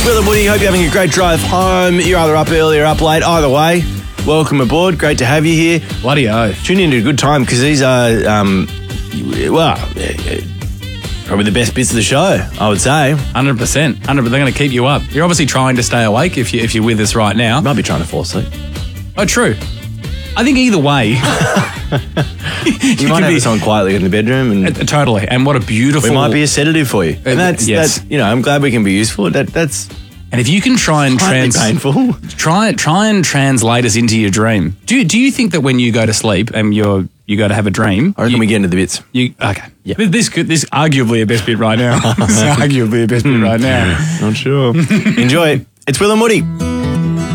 Will and Woody, hope you're having a great drive home. You're either up early or up late. Either way, welcome aboard. Great to have you here. Bloody oath. Tune in to a good time because these are, probably the best bits of the show, I would say. 100%. They're going to keep you up. You're obviously trying to stay awake if you're with us right now. Might be trying to fall asleep. Oh, true. I think either way... You might have this on quietly in the bedroom. And totally. And what a beautiful... we might be a sedative for you. And that's I'm glad we can be useful. That's And if you can try and painful. Try and translate us into your dream. Do you think that when you go to sleep and you go to have a dream... I reckon we get into the bits. Okay. Yeah. This arguably a best bit right now. This is arguably a best bit right now. Not sure. Enjoy it. It's Will and Woody.